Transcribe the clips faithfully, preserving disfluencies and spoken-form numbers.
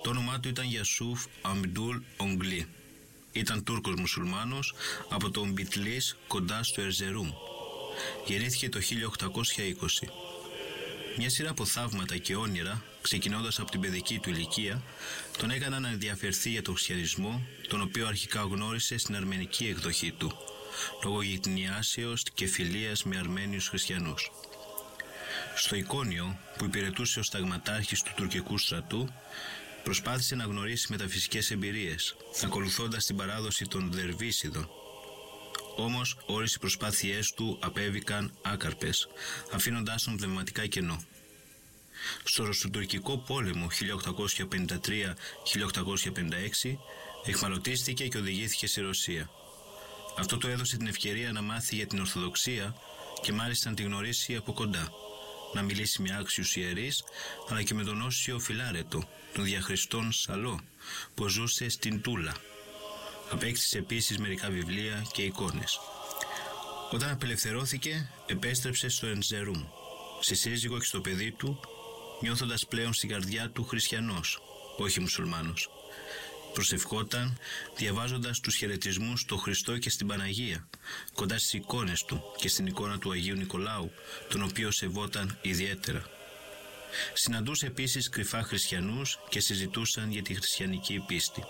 Το όνομά του ήταν Γιασούφ Αμπντούλ Ογκλή. Ήταν Τούρκος μουσουλμάνος από τον Μπιτλής κοντά στο Ερζερούμ. Γεννήθηκε το χίλια οκτακόσια είκοσι. Μια σειρά από θαύματα και όνειρα, ξεκινώντας από την παιδική του ηλικία, τον έκαναν να ενδιαφερθεί για τον χριστιανισμό, τον οποίο αρχικά γνώρισε στην αρμενική εκδοχή του, λόγω γειτονιάσεως και φιλίας με Αρμένιους χριστιανούς. Στο Εικόνιο, που υπηρετούσε ως ταγματάρχης του τουρκικού στρατού, προσπάθησε να γνωρίσει μεταφυσικές εμπειρίες, ακολουθώντας την παράδοση των Δερβίσιδων. Όμως όλες οι προσπάθειές του απέβηκαν άκαρπες, αφήνοντάς τον πνευματικά κενό. Στο Ρωσοτουρκικό πόλεμο χίλια οκτακόσια πενήντα τρία με χίλια οκτακόσια πενήντα έξι εχμαλωτίστηκε και οδηγήθηκε στη Ρωσία. Αυτό του έδωσε την ευκαιρία να μάθει για την Ορθοδοξία και μάλιστα να τη γνωρίσει από κοντά, να μιλήσει με άξιους ιερείς, αλλά και με τον Όσιο Φιλάρετο, τον διαχριστόν Σαλό, που ζούσε στην Τούλα. Απέκτησε επίσης μερικά βιβλία και εικόνες. Όταν απελευθερώθηκε, επέστρεψε στο Ερζερούμ, στη σύζυγο και στο παιδί του, νιώθοντας πλέον στην καρδιά του χριστιανός, όχι μουσουλμάνος. Προσευχόταν, διαβάζοντας τους χαιρετισμούς στο Χριστό και στην Παναγία, κοντά στις εικόνες του και στην εικόνα του Αγίου Νικολάου, τον οποίο σεβόταν ιδιαίτερα. Συναντούσε επίσης κρυφά χριστιανούς και συζητούσαν για τη χριστιανική πίστη.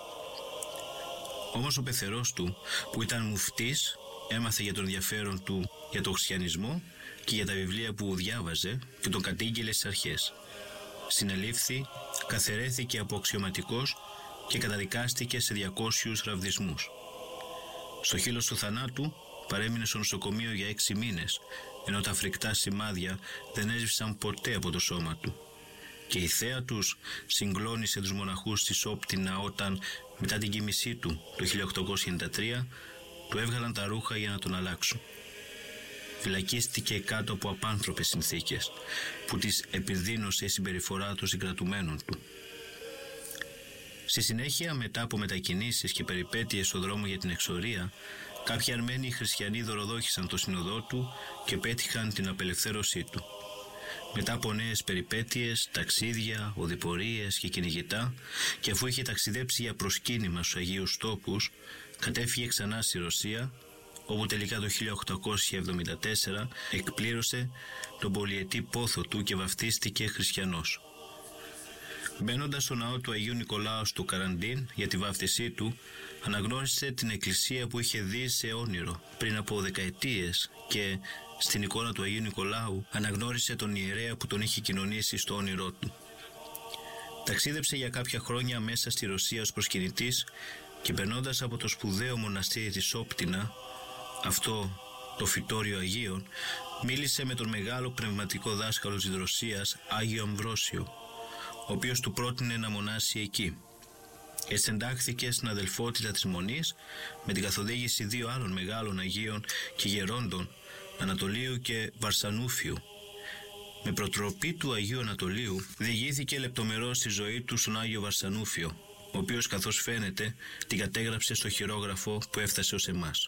Όμως ο πεθερός του, που ήταν μουφτής, έμαθε για τον ενδιαφέρον του για τον χριστιανισμό και για τα βιβλία που διάβαζε και τον κατήγγειλε στις αρχές. Συνελήφθη, καθαιρέθηκε από αξιωματικός και καταδικάστηκε σε διακόσιους ραβδισμούς. Στο χείλος του θανάτου παρέμεινε στο νοσοκομείο για έξι μήνες, ενώ τα φρικτά σημάδια δεν έσβησαν ποτέ από το σώμα του. Και η θέα τους συγκλώνησε τους μοναχούς της Όπτινα όταν, μετά την κοιμησή του το χίλια οκτακόσια ενενήντα τρία, του έβγαλαν τα ρούχα για να τον αλλάξουν. Φυλακίστηκε κάτω από απάνθρωπες συνθήκες, που τις επιδίνωσε η συμπεριφορά των συγκρατουμένων του. Στη συνέχεια, μετά από μετακινήσεις και περιπέτειες στο δρόμο για την εξορία, κάποιοι Αρμένοι χριστιανοί δωροδόχησαν το σύνοδό του και πέτυχαν την απελευθέρωσή του. Μετά από νέες περιπέτειες, ταξίδια, οδηπορίες και κυνηγητά, και αφού είχε ταξιδέψει για προσκύνημα στους Αγίους Τόπους, κατέφυγε ξανά στη Ρωσία, όπου τελικά το χίλια οκτακόσια εβδομήντα τέσσερα εκπλήρωσε τον πολυετή πόθο του και βαφτίστηκε χριστιανός. Μπαίνοντας στο ναό του Αγίου Νικολάου του Καραντίν για τη βάφτισή του, αναγνώρισε την εκκλησία που είχε δει σε όνειρο πριν από δεκαετίες και στην εικόνα του Αγίου Νικολάου αναγνώρισε τον ιερέα που τον είχε κοινωνήσει στο όνειρό του. Ταξίδεψε για κάποια χρόνια μέσα στη Ρωσία ως προσκυνητής και περνώντας από το σπουδαίο μοναστήρι της Όπτινα, αυτό το φυτόριο Αγίων, μίλησε με τον μεγάλο πνευματικό δάσκαλο της Ρωσίας, Άγιο Αμβρόσιο, ο οποίος του πρότεινε να μονάσει εκεί. Έτσι εντάχθηκε στην αδελφότητα της Μονής με την καθοδήγηση δύο άλλων μεγάλων Αγίων και γερόντων, Ανατολίου και Βαρσανούφιου. Με προτροπή του Αγίου Ανατολίου διηγήθηκε λεπτομερώς τη ζωή του στον Άγιο Βαρσανούφιο, ο οποίος, καθώς φαίνεται, την κατέγραψε στο χειρόγραφο που έφτασε ως εμάς.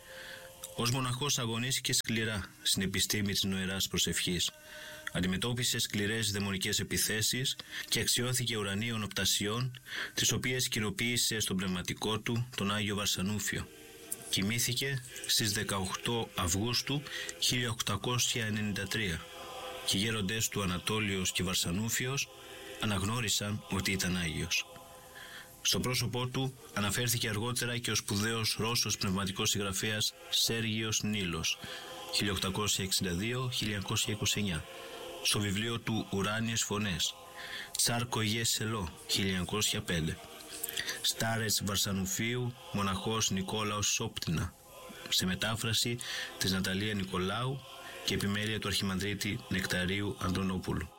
Ως μοναχός αγωνίστηκε σκληρά στην επιστήμη της νοεράς προσευχής. Αντιμετώπισε σκληρές δαιμονικές επιθέσεις και αξιώθηκε ουρανίων οπτασιών, τις οποίες κοινοποίησε στον πνευματικό του, τον Άγιο Βαρσανούφιο. Κοιμήθηκε στις δεκαοκτώ Αυγούστου χίλια οκτακόσια ενενήντα τρία και οι γέροντες του Ανατόλιος και Βαρσανούφιος αναγνώρισαν ότι ήταν Άγιος. Στο πρόσωπό του αναφέρθηκε αργότερα και ο σπουδαίος Ρώσος πνευματικός συγγραφέας Σέργιος Νίλος χίλια οκτακόσια εξήντα δύο με χίλια εννιακόσια είκοσι εννιά στο βιβλίο του «Ουράνιες φωνές», Τσάρκο Γε Σελό χίλια εννιακόσια πέντε, Στάρετς Βαρσανουφίου, μοναχός Νικόλαος Σόπτινα, σε μετάφραση της Ναταλία Νικολάου και επιμέλεια του Αρχιμανδρίτη Νεκταρίου Αντωνόπουλου.